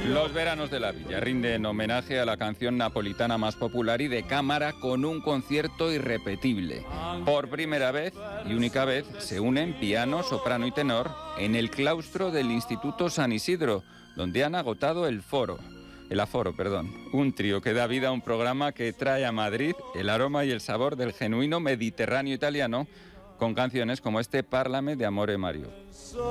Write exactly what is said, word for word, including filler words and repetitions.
Los veranos de la Villa rinden homenaje a la canción napolitana más popular y de cámara con un concierto irrepetible. Por primera vez y única vez se unen piano, soprano y tenor en el claustro del Instituto San Isidro, donde han agotado el foro. El aforo, perdón. Un trío que da vida a un programa que trae a Madrid el aroma y el sabor del genuino Mediterráneo italiano, con canciones como este Parlame de Amore Mario.